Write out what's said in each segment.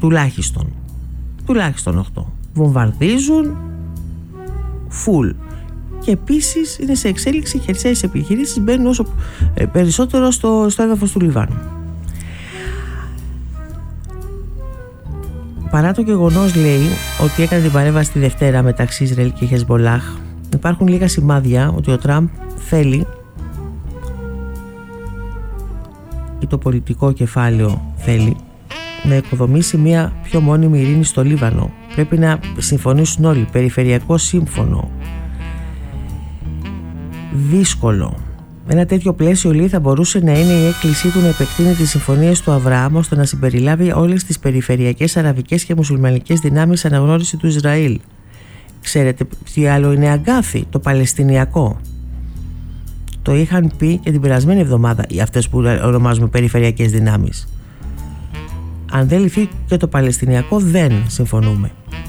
τουλάχιστον 8. Βομβαρδίζουν full. Και επίσης είναι σε εξέλιξη χερσαίες επιχειρήσεις, μπαίνουν όσο περισσότερο στο έδαφος του Λιβάνου. Παρά το γεγονός, λέει, ότι έκανε την παρέμβαση τη Δευτέρα μεταξύ Ισραήλ και Χεσμπολάχ, υπάρχουν λίγα σημάδια ότι ο Τραμπ θέλει, ή το πολιτικό κεφάλαιο θέλει, να οικοδομήσει μια πιο μόνιμη ειρήνη στο Λίβανο. Πρέπει να συμφωνήσουν όλοι, περιφερειακό σύμφωνο. Δύσκολο. Ένα τέτοιο πλαίσιο, λέει, θα μπορούσε να είναι η έκκλησή του να επεκτείνει τις συμφωνίες του Αβραάμ ώστε να συμπεριλάβει όλες τις περιφερειακές αραβικές και μουσουλμανικές δυνάμεις αναγνώριση του Ισραήλ. Ξέρετε τι άλλο είναι αγκάθι? Το Παλαιστινιακό. Το είχαν πει και την περασμένη εβδομάδα αυτές που ονομάζουμε περιφερειακές δυνάμεις. Αν δεν λυθεί και το Παλαιστινιακό, δεν συμφωνούμε.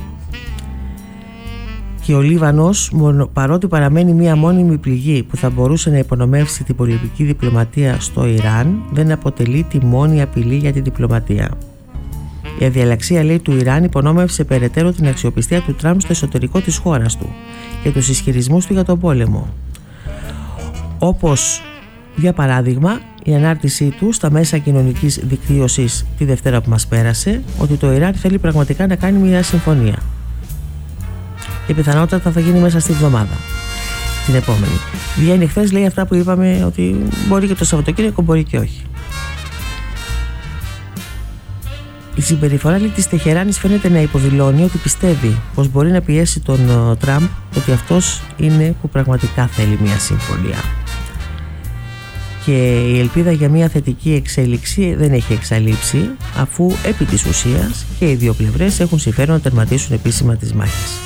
Και ο Λίβανος, παρότι παραμένει μία μόνιμη πληγή που θα μπορούσε να υπονομεύσει την πολιτική διπλωματία στο Ιράν, δεν αποτελεί τη μόνη απειλή για τη διπλωματία. Η αδιαλαξία, λέει, του Ιράν υπονόμευσε περαιτέρω την αξιοπιστία του Τραμπ στο εσωτερικό της χώρας του και τους ισχυρισμούς του για τον πόλεμο. Όπως, για παράδειγμα, η ανάρτησή του στα μέσα κοινωνικής δικτύωσης τη Δευτέρα που μας πέρασε, ότι το Ιράν θέλει πραγματικά να κάνει μια συμφωνία. Και πιθανότατα θα γίνει μέσα στη εβδομάδα, την επόμενη. Βγαίνει χθες, λέει, αυτά που είπαμε, ότι μπορεί και το Σαββατοκύριακο, μπορεί και όχι. Η συμπεριφορά, λέει, της Τεχεράνης φαίνεται να υποδηλώνει ότι πιστεύει πως μπορεί να πιέσει τον Τραμπ, ότι αυτός είναι που πραγματικά θέλει μια συμφωνία. Και η ελπίδα για μια θετική εξέλιξη δεν έχει εξαλείψει, αφού επί της ουσίας και οι δύο πλευρές έχουν συμφέρον να τερματίσουν επίσημα τις μάχες.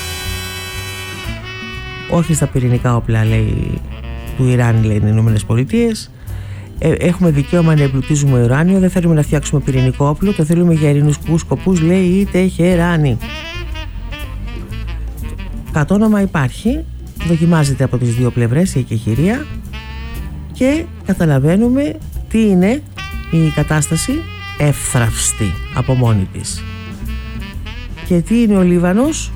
Όχι στα πυρηνικά όπλα, λέει, του Ιράν, λέει, οι Ηνωμένες Πολιτείες. Έχουμε δικαίωμα να εμπλουτίζουμε ουράνιο, δεν θέλουμε να φτιάξουμε πυρηνικό όπλο, το θέλουμε για ειρηνικούς σκοπούς, λέει η Τεχεράνη. Κατ' όνομα υπάρχει, δοκιμάζεται από τις δύο πλευρές η εκεχηρία και καταλαβαίνουμε τι είναι η κατάσταση εύθραυστη από μόνη της. Και τι είναι ο Λίβανος?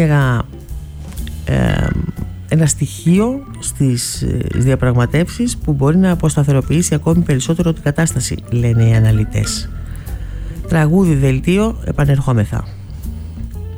Ένα στοιχείο στις διαπραγματεύσεις που μπορεί να αποσταθεροποιήσει ακόμη περισσότερο την κατάσταση, λένε οι αναλυτές. Τραγούδι δελτίο, επανερχόμεθα.